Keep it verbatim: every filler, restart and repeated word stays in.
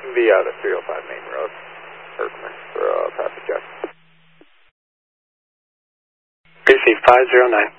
V out of three oh five Main Road, Herkimer, for uh, traffic check. P C five zero nine.